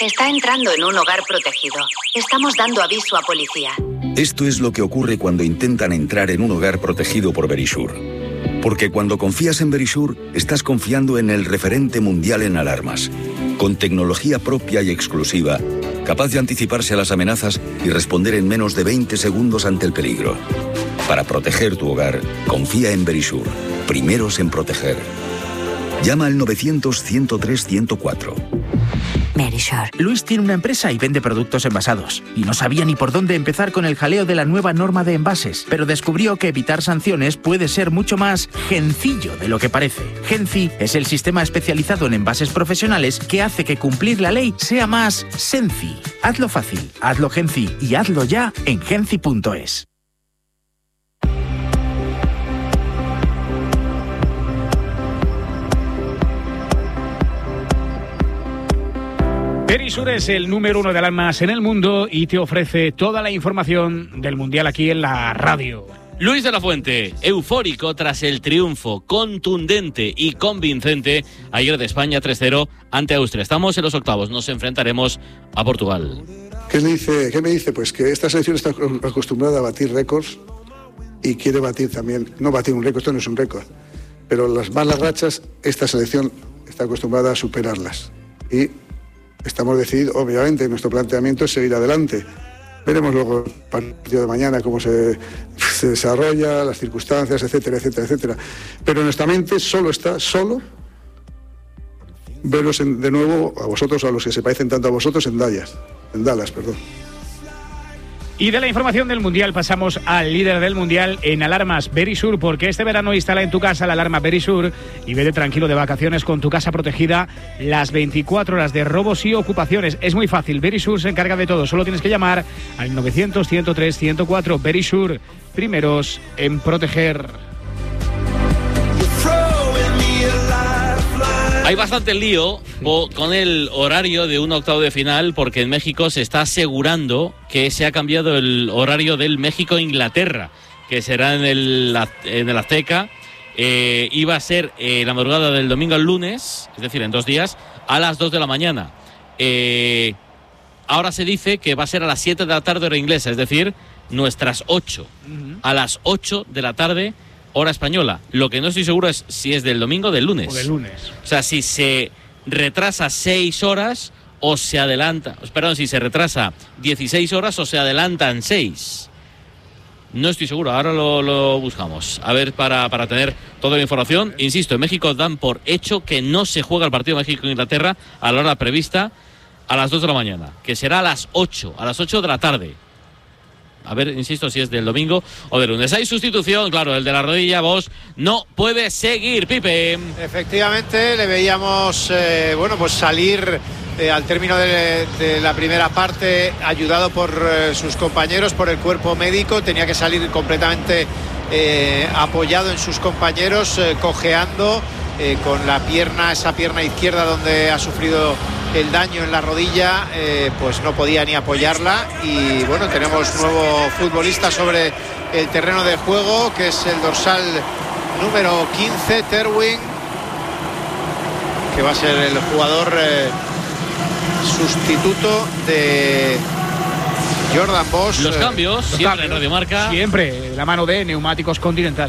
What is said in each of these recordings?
Está entrando en un hogar protegido. Estamos dando aviso a policía. Esto es lo que ocurre cuando intentan entrar en un hogar protegido por Verisure. Porque cuando confías en Verisure, estás confiando en el referente mundial en alarmas. Con tecnología propia y exclusiva, capaz de anticiparse a las amenazas y responder en menos de 20 segundos ante el peligro. Para proteger tu hogar, confía en Verisure. Primeros en proteger. Llama al 900-103-104. Verisure. Luis tiene una empresa y vende productos envasados. Y no sabía ni por dónde empezar con el jaleo de la nueva norma de envases. Pero descubrió que evitar sanciones puede ser mucho más sencillo de lo que parece. Genci es el sistema especializado en envases profesionales que hace que cumplir la ley sea más senci. Hazlo fácil, hazlo Genci y hazlo ya en genci.es. Verisure es el número 1 de alarmas en el mundo y te ofrece toda la información del Mundial aquí en la radio. Luis de la Fuente, eufórico tras el triunfo contundente y convincente ayer de España 3-0 ante Austria. Estamos en los octavos, nos enfrentaremos a Portugal. ¿Qué me dice? Pues que esta selección está acostumbrada a batir récords y quiere batir también, no batir un récord, esto no es un récord, pero las malas rachas, esta selección está acostumbrada a superarlas. Y estamos decididos, obviamente, nuestro planteamiento es seguir adelante. Veremos luego el partido de mañana, cómo se desarrolla, las circunstancias, etcétera, etcétera, etcétera. Pero nuestra mente solo veros de nuevo a vosotros, a los que se parecen tanto a vosotros, en Dallas. Y de la información del Mundial pasamos al líder del Mundial en alarmas Verisure, porque este verano instala en tu casa la alarma Verisure y vete tranquilo de vacaciones con tu casa protegida las 24 horas de robos y ocupaciones. Es muy fácil, Verisure se encarga de todo, solo tienes que llamar al 900-103-104. Verisure, primeros en proteger. Hay bastante lío con el horario de un octavo de final porque en México se está asegurando que se ha cambiado el horario del México-Inglaterra, que será en el Azteca. Iba a ser la madrugada del domingo al lunes, es decir, en 2 días, a las 2 de la mañana. Ahora se dice que va a ser a las 7 de la tarde hora inglesa, es decir, nuestras 8. A las 8 de la tarde hora española. Lo que no estoy seguro es si es del domingo o del lunes. O del lunes. O sea, si se retrasa 6 horas o se adelanta... Perdón, si se retrasa 16 horas o se adelantan 6. No estoy seguro, ahora lo buscamos. A ver, para tener toda la información. Insisto, en México dan por hecho que no se juega el partido México-Inglaterra a la hora prevista a las 2 de la mañana, que será a las 8 de la tarde. A ver, insisto, si es del domingo o del lunes. Hay sustitución, claro, el de la rodilla, Bosch no puede seguir, Pipe. Efectivamente, le veíamos, pues salir al término de la primera parte, ayudado por sus compañeros, por el cuerpo médico. Tenía que salir completamente apoyado en sus compañeros, cojeando, con esa pierna izquierda donde ha sufrido el daño en la rodilla, pues no podía ni apoyarla. Y bueno, tenemos nuevo futbolista sobre el terreno de juego, que es el dorsal número 15, Terwin, que va a ser el jugador sustituto de Jordan Bosch. Los cambios, siempre en Radio Marca. Siempre, la mano de Neumáticos Continental.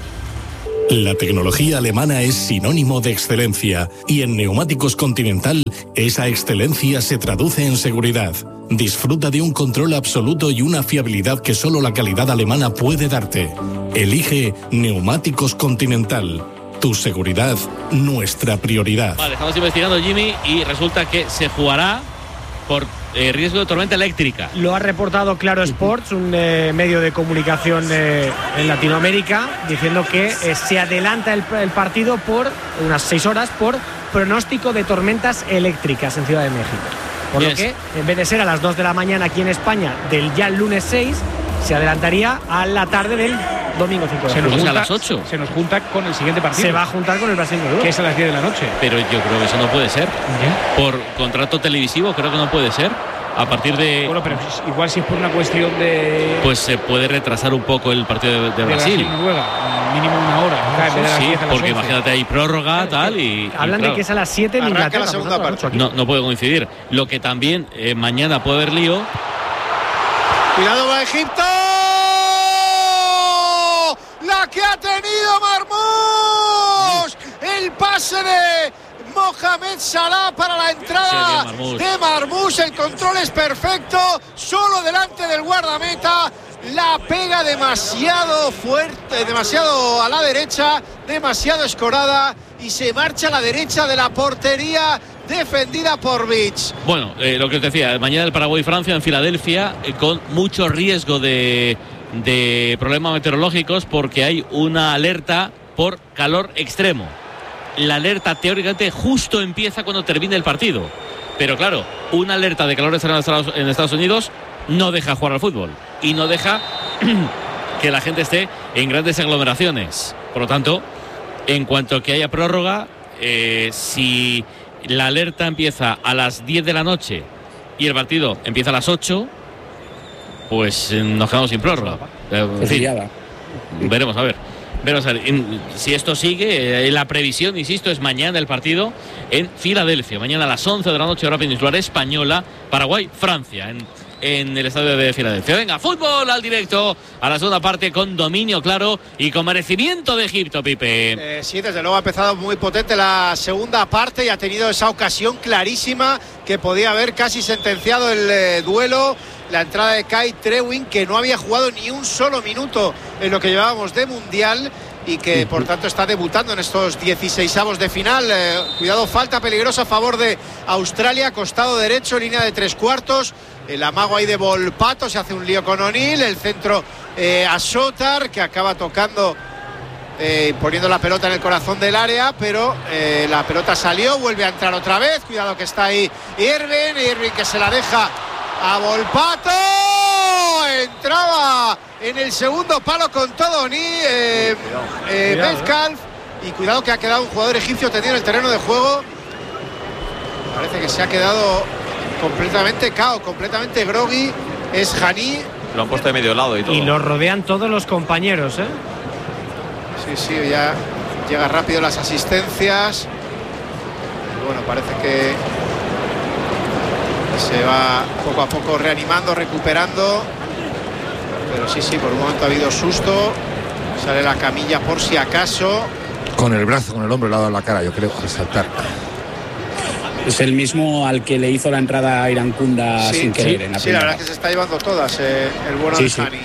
La tecnología alemana es sinónimo de excelencia y en Neumáticos Continental esa excelencia se traduce en seguridad. Disfruta de un control absoluto y una fiabilidad que solo la calidad alemana puede darte. Elige Neumáticos Continental. Tu seguridad, nuestra prioridad. Vale, estamos investigando, Jimmy, y resulta que se jugará por riesgo de tormenta eléctrica. Lo ha reportado Claro Sports, un medio de comunicación en Latinoamérica, diciendo que se adelanta el partido por unas 6 horas por pronóstico de tormentas eléctricas en Ciudad de México. Por lo que, en vez de ser a las 2 de la mañana aquí en España, del ya el lunes 6, se adelantaría a la tarde del domingo 5 de junta, a las 8. Se nos junta con el siguiente partido. Se va a juntar con el Brasil, que es a las 10 de la noche. Pero yo creo que eso no puede ser. Por contrato televisivo creo que no puede ser. A partir de... Bueno, pero igual si es por una cuestión de... Pues se puede retrasar un poco el partido de Brasil. Brasil-Noruega. mínimo una hora. Sí, porque imagínate ahí prórroga, tal, y hablan de que es a las 7 en Inglaterra. La segunda parte. No puede coincidir. Lo que también mañana puede haber lío. Cuidado va Egipto. La que ha tenido Marmoush. El pase de Mohamed Salah para la entrada de Marmoush. El control es perfecto. Solo delante del guardameta. La pega demasiado fuerte, demasiado a la derecha, demasiado escorada y se marcha a la derecha de la portería defendida por Beach. Bueno, lo que os decía, mañana el Paraguay-Francia en Filadelfia, con mucho riesgo de problemas meteorológicos porque hay una alerta por calor extremo. La alerta teóricamente justo empieza cuando termine el partido. Pero claro, una alerta de calor extremo en Estados Unidos no deja jugar al fútbol y no deja que la gente esté en grandes aglomeraciones. Por lo tanto, en cuanto que haya prórroga, si la alerta empieza a las 10 de la noche y el partido empieza a las 8, pues nos quedamos sin prórroga. En fin, veremos a ver. Si esto sigue, la previsión, insisto, es mañana el partido en Filadelfia. Mañana a las 11 de la noche, hora peninsular española, Paraguay-Francia en el estadio de Filadelfia. Venga, fútbol al directo a la segunda parte con dominio claro y con merecimiento de Egipto, Pipe. Sí, desde luego ha empezado muy potente la segunda parte y ha tenido esa ocasión clarísima que podía haber casi sentenciado el duelo. La entrada de Kai Trewin, que no había jugado ni un solo minuto en lo que llevábamos de Mundial y que por tanto está debutando en estos 16avos de final. Cuidado, falta peligrosa a favor de Australia, costado derecho, línea de 3/4. El amago ahí de Volpato, se hace un lío con O'Neill, el centro a Sotar, que acaba tocando, poniendo la pelota en el corazón del área, pero la pelota salió, vuelve a entrar otra vez. Cuidado que está ahí Irving que se la deja a Volpato. Entraba en el segundo palo con todo O'Neill, Metcalf, y cuidado que ha quedado un jugador egipcio tendido en el terreno de juego. Parece que se ha quedado completamente cao, completamente groggy. Es Hani. Lo han puesto de medio lado y todo. Y lo rodean todos los compañeros, Sí, ya llega rápido las asistencias. Y bueno, parece que se va poco a poco reanimando, recuperando. Pero sí, por un momento ha habido susto. Sale la camilla por si acaso. Con el brazo, con el hombro, le ha dado la cara, yo creo, al saltar. Es el mismo al que le hizo la entrada a Irankunda sin querer en la primera. La verdad es que se está llevando todas, el bueno de Hani.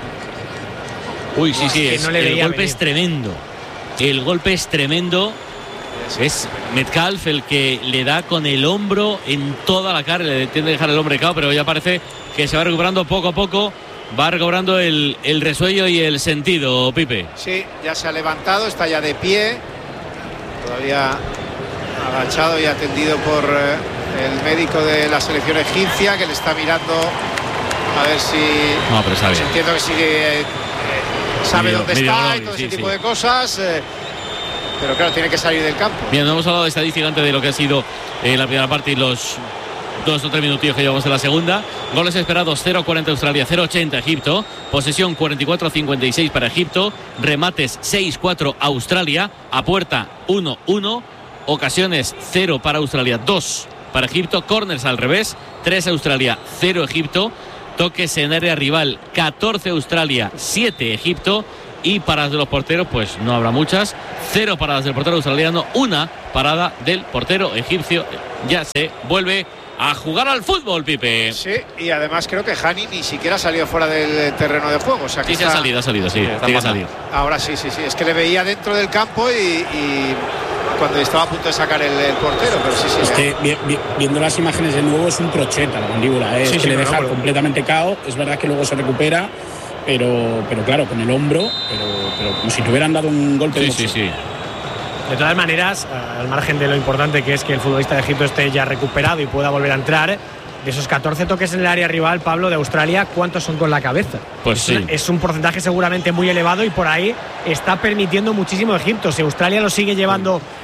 Uy, el golpe es tremendo. El golpe es tremendo. Es Metcalf el que le da con el hombro en toda la cara. Le tiende a dejar el hombre cao, pero ya parece que se va recuperando poco a poco. Va recobrando el resuello y el sentido, Pipe. Sí, ya se ha levantado, está ya de pie. Todavía agachado y atendido por el médico de la selección egipcia, que le está mirando a ver si... No, pero está bien. Entiendo que sigue, sabe dónde está y todo ese tipo de cosas. Pero claro, tiene que salir del campo. Bien, no hemos hablado de estadística antes de lo que ha sido la primera parte y los 2 o 3 minutillos que llevamos en la segunda. Goles esperados 0-40 Australia, 0-80 Egipto. Posesión 44-56 para Egipto. Remates 6-4 Australia. A puerta 1-1. Ocasiones 0 para Australia, 2 para Egipto. Corners al revés, 3 Australia, 0 Egipto. Toques en área rival, 14 Australia, 7 Egipto. Y paradas de los porteros, pues no habrá muchas. 0 paradas del portero australiano, 1 parada del portero egipcio. Ya se vuelve a jugar al fútbol, Pipe. Sí, y además creo que Hani ni siquiera ha salido fuera del terreno de juego. O sea que sí, ha salido, sí, tiene que salir. Ahora sí. Es que le veía dentro del campo y cuando estaba a punto de sacar el portero, pero sí. Es que viendo las imágenes de nuevo es un crochet la mandíbula, es que le deja completamente cao. Es verdad que luego se recupera, pero claro, con el hombro, pero como si te hubieran dado un golpe de boxeo. Sí. De todas maneras, al margen de lo importante que es que el futbolista de Egipto esté ya recuperado y pueda volver a entrar, de esos 14 toques en el área rival, Pablo, de Australia, ¿cuántos son con la cabeza? Pues sí. Es un porcentaje seguramente muy elevado y por ahí está permitiendo muchísimo Egipto. Si Australia lo sigue llevando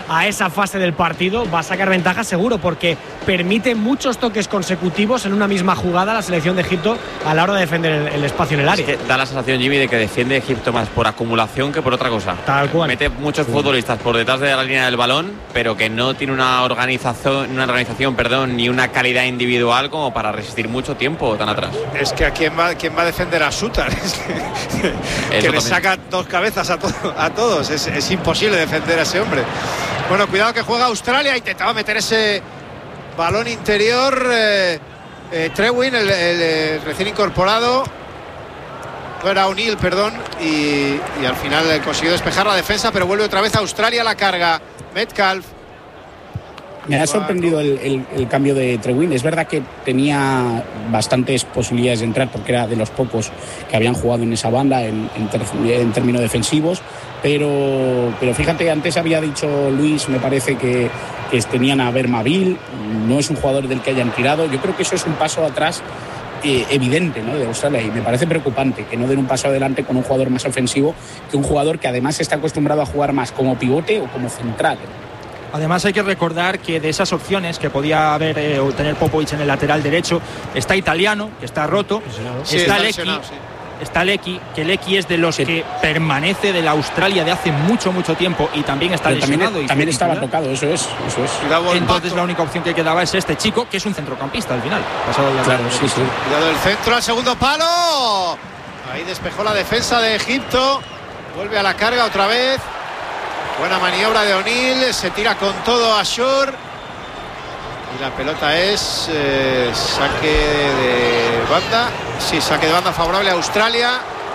a esa fase del partido, va a sacar ventaja seguro, porque permite muchos toques consecutivos en una misma jugada a la selección de Egipto a la hora de defender el espacio en el área. Es que da la sensación, Jimmy, de que defiende Egipto más por acumulación que por otra cosa. Tal cual. Mete muchos futbolistas por detrás de la línea del balón, pero que no tiene una organización, ni una calidad individual como para resistir mucho tiempo tan atrás. Es que ¿quién va a defender a Sutar? Que le saca dos cabezas a todos. Es imposible defender a ese hombre. Bueno, cuidado que juega Australia. Intentaba meter ese balón interior. Trewin, el recién incorporado. No era O'Neill, perdón. Y al final consiguió despejar la defensa, pero vuelve otra vez a Australia a la carga. Metcalf. Me ha sorprendido el cambio de Trewin. Es verdad que tenía bastantes posibilidades de entrar porque era de los pocos que habían jugado en esa banda en términos defensivos, pero fíjate, antes había dicho Luis, me parece que tenían a Vermaville, no es un jugador del que hayan tirado. Yo creo que eso es un paso atrás evidente, ¿no?, de Australia, y me parece preocupante que no den un paso adelante con un jugador más ofensivo que un jugador que además está acostumbrado a jugar más como pivote o como central. Además hay que recordar que de esas opciones que podía haber tener Popovic en el lateral derecho, está Italiano, que está roto, sí, está Lecky, que Lecky es de los que permanece de la Australia de hace mucho tiempo y también está lesionado. También estaba tocado, eso es. Entonces la única opción que quedaba es este chico, que es un centrocampista al final. Claro, sí. Cuidado el centro al segundo palo. Ahí despejó la defensa de Egipto. Vuelve a la carga otra vez. Buena maniobra de O'Neill, se tira con todo a Shore. Y la pelota es saque de banda. Sí, saque de banda favorable a Australia.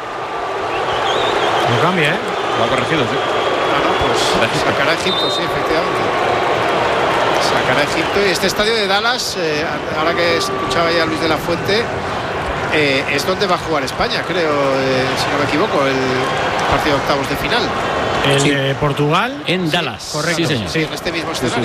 No cambia, Lo ha corregido, sí. Pues sacará Egipto, sí, efectivamente. Sacará Egipto. Y este estadio de Dallas, ahora que escuchaba ya a Luis de la Fuente, es donde va a jugar España, creo, si no me equivoco, el partido de octavos de final. El Portugal en Dallas, correcto, sí, en este mismo escenario.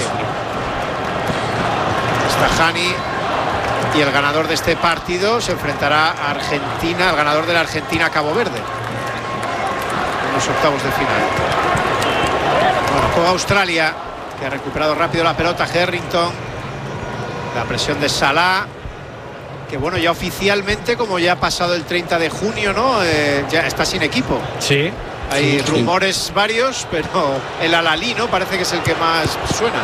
Está Hani y el ganador de este partido se enfrentará a Argentina, al ganador de la Argentina-Cabo Verde en los octavos de final. Bueno, juega Australia, que ha recuperado rápido la pelota. Harrington, la presión de Salah, que bueno, ya oficialmente, como ya ha pasado el 30 de junio, ¿no? Ya está sin equipo. Sí. Hay rumores varios, pero el Al-Ahly, ¿no?, parece que es el que más suena.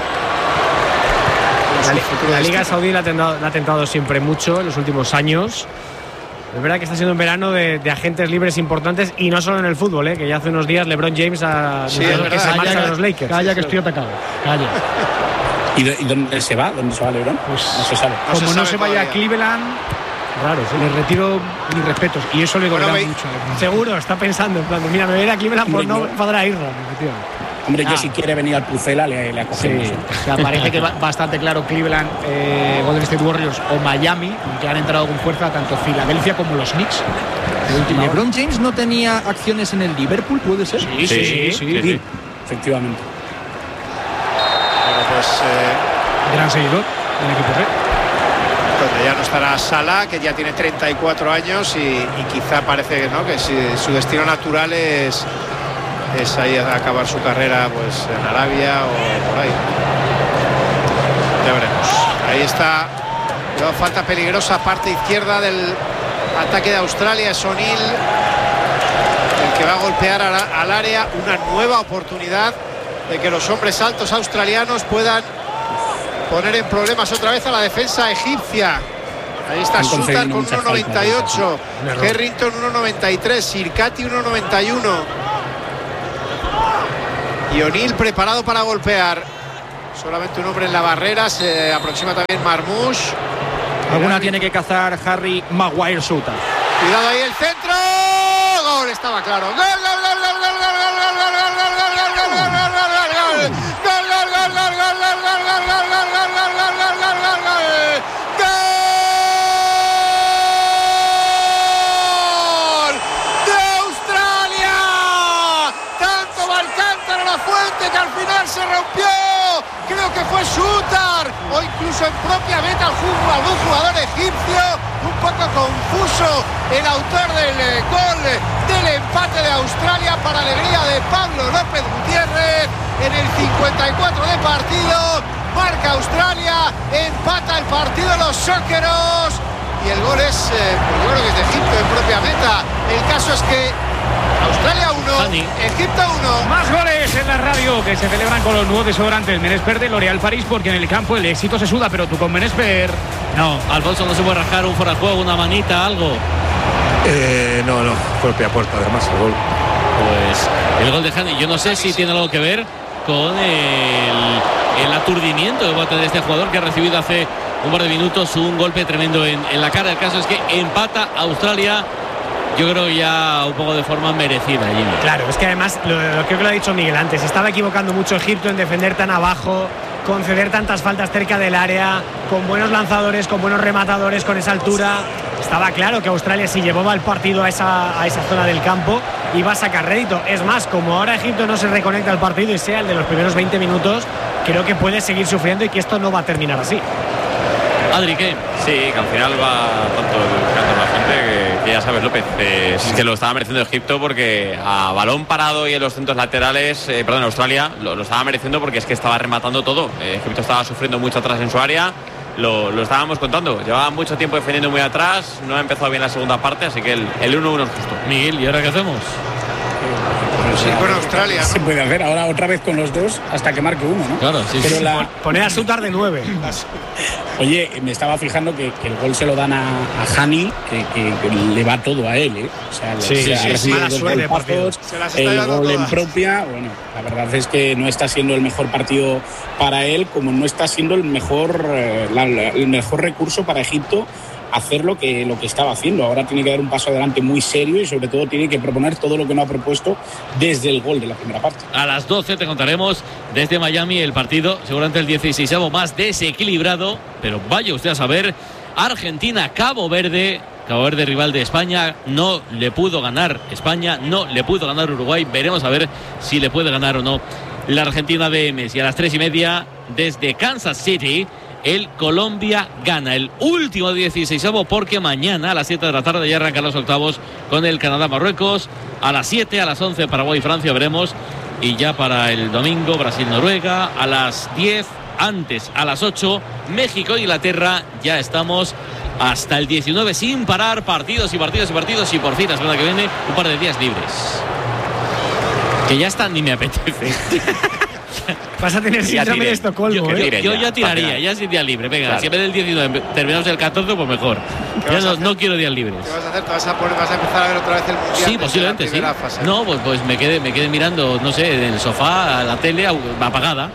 La Liga Saudí la ha tentado siempre mucho en los últimos años. Es verdad que está siendo un verano de agentes libres importantes, y no solo en el fútbol, que ya hace unos días LeBron James ha anunciado que se marcha de los Lakers. Calla, que estoy atacado. Calla. ¿Y dónde se va? ¿Dónde se va LeBron? Pues no se sabe. Como no se vaya a Cleveland, raro, le retiro mis respetos, y eso le dolerá mucho. Seguro, está pensando en plan, mira, me voy a ir a Cleveland por no podrá ir, efectivamente. Hombre, yo si quiere venir al Pucela le acogemos. Sí. O sea, parece que va bastante claro Cleveland, Golden State Warriors o Miami, que han entrado con fuerza tanto Filadelfia como los Knicks. ¿LeBron James no tenía acciones en el Liverpool, puede ser? Sí. Efectivamente. Bueno, pues gran seguidor del equipo Red, donde ya no estará Salah, que ya tiene 34 años y quizá parece, ¿no?, que su destino natural es ahí acabar su carrera, pues en Arabia o por ahí. Ya veremos. Ahí está. Falta peligrosa, parte izquierda del ataque de Australia. Es O'Neill el que va a golpear al área. Una nueva oportunidad de que los hombres altos australianos puedan poner en problemas otra vez a la defensa egipcia. Ahí está Sutar con 1.98, Harrington 1.93, Sirkati 1.91. Y O'Neill preparado para golpear. Solamente un hombre en la barrera. Se aproxima también Marmoush. Alguna tiene que cazar Harry Maguire Sutar. Cuidado ahí el centro. Gol, estaba claro. Gol, gol, gol, gol, gol, gol, gol, gol, gol, gol, gol, gol, gol, gol, gol, gol, gol, que al final se rompió, creo que fue Sutar o incluso en propia meta algún jugador egipcio, un poco confuso el autor del gol del empate de Australia, para alegría de Pablo López Gutiérrez. En el 54 de partido marca Australia, empata el partido los Socceros, y el gol es, pues yo creo que es de Egipto en propia meta. El caso es que Australia 1, Egipto 1. Más goles en la radio que se celebran con los nuevos desodorantes Menesper de L'Oréal París, porque en el campo el éxito se suda, pero tú con Menesper... No, Alfonso, no se puede rajar un fuera de juego, una manita, algo. No, propia puerta, además, el gol. Pues el gol de Hani, yo no sé si tiene algo que ver con el aturdimiento que va a tener este jugador, que ha recibido hace un par de minutos un golpe tremendo en la cara. El caso es que empata Australia, yo creo ya un poco de forma merecida, Jimmy. Claro, es que además, lo que lo ha dicho Miguel antes, estaba equivocando mucho Egipto en defender tan abajo, conceder tantas faltas cerca del área, con buenos lanzadores, con buenos rematadores, con esa altura. Estaba claro que Australia, si llevaba el partido a esa zona del campo, iba a sacar rédito. Es más, como ahora Egipto no se reconecta al partido y sea el de los primeros 20 minutos, creo que puede seguir sufriendo y que esto no va a terminar así. Adri, ¿qué? Sí, que al final va tanto educando a la gente que ya sabes, López, es que lo estaba mereciendo Egipto, porque a balón parado y en los centros laterales, Australia lo estaba mereciendo, porque es que estaba rematando todo. Egipto estaba sufriendo mucho atrás en su área, lo estábamos contando, llevaba mucho tiempo defendiendo muy atrás, no ha empezado bien la segunda parte, así que el 1-1 es justo. Miguel, ¿y ahora qué hacemos? Sí, con Australia. Se puede hacer ahora otra vez con los dos hasta que marque uno, ¿no? Claro, sí. Pero poner a Sutar de 9. Oye, me estaba fijando que el gol se lo dan a Hani, que le va todo a él, ¿eh? O sea, sí, mala suerte, el gol en propia. Bueno, la verdad es que no está siendo el mejor partido para él, como no está siendo el mejor recurso para Egipto hacer lo que estaba haciendo. Ahora tiene que dar un paso adelante muy serio y sobre todo tiene que proponer todo lo que no ha propuesto desde el gol de la primera parte. A las 12 te contaremos desde Miami el partido, seguramente el 16º más desequilibrado, pero vaya usted a saber. Argentina, Cabo Verde rival de España, no le pudo ganar España, no le pudo ganar Uruguay, veremos a ver si le puede ganar o no la Argentina de Messi. A las 3:30 desde Kansas City, el Colombia-Ghana, el último 16º, porque mañana a las 7 de la tarde ya arrancan los octavos con el Canadá-Marruecos. A las 7, a las 11 Paraguay-Francia, veremos. Y ya para el domingo Brasil-Noruega. A las 10, antes a las 8 México-Inglaterra. Ya estamos hasta el 19 sin parar, partidos y partidos y partidos. Y por fin la semana que viene un par de días libres, que ya está, ni me apetece. Vas a tener síndrome de Estocolmo, yo ya tiraría, ya sin día libre. Venga, claro. Si en vez del 19 terminamos el 14, pues mejor. Ya no quiero días libres. ¿Qué vas a hacer? ¿Vas a empezar a ver otra vez el Mundial? Sí, posiblemente, sí. Fase. No, pues me quedé mirando, no sé, en el sofá, la tele apagada.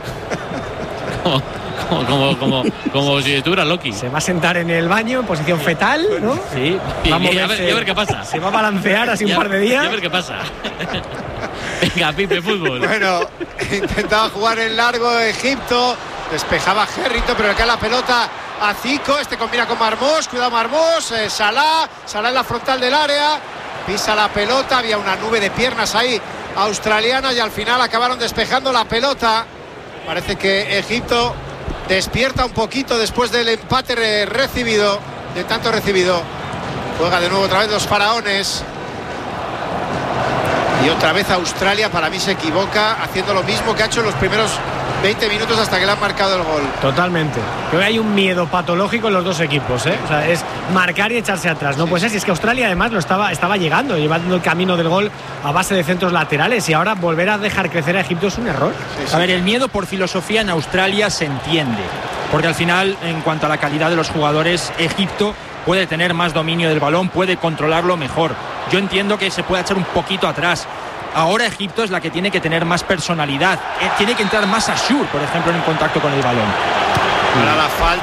Como si estuviera Loki. Se va a sentar en el baño en posición fetal, ¿no? Sí. Vamos a ver qué pasa. Se va a balancear así un par de días. A ver qué pasa. Venga, Pipe, fútbol. Bueno, intentaba jugar en largo Egipto, despejaba Gerrito, pero le cae la pelota a Zico. Este combina con Marmós, cuidado Marmós, Salah en la frontal del área, pisa la pelota, había una nube de piernas ahí australiana y al final acabaron despejando la pelota. Parece que Egipto despierta un poquito después del empate recibido, de tanto recibido. Juega de nuevo otra vez los faraones. Y otra vez Australia, para mí se equivoca, haciendo lo mismo que ha hecho en los primeros 20 minutos hasta que le han marcado el gol. Totalmente. Creo que hay un miedo patológico en los dos equipos, ¿eh? O sea, es marcar y echarse atrás. No puede ser, si es que Australia además estaba llegando, llevando el camino del gol a base de centros laterales, y ahora volver a dejar crecer a Egipto es un error. A ver, el miedo por filosofía en Australia se entiende, porque al final, en cuanto a la calidad de los jugadores, Egipto puede tener más dominio del balón, puede controlarlo mejor. Yo entiendo que se puede echar un poquito atrás. Ahora Egipto es la que tiene que tener más personalidad. Tiene que entrar más Ashur, por ejemplo, en contacto con el balón. Para la falta.